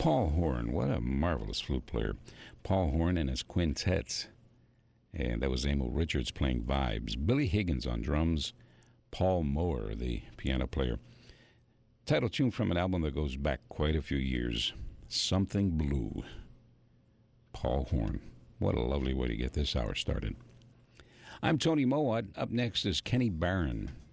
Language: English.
Paul Horn, what a marvelous flute player. Paul Horn and his quintets. And that was Emil Richards playing vibes. Billy Higgins on drums. Paul Mower, the piano player. Title tune from an album that goes back quite a few years. Something Blue. Paul Horn. What a lovely way to get this hour started. I'm Tony Mowat. Up next is Kenny Barron.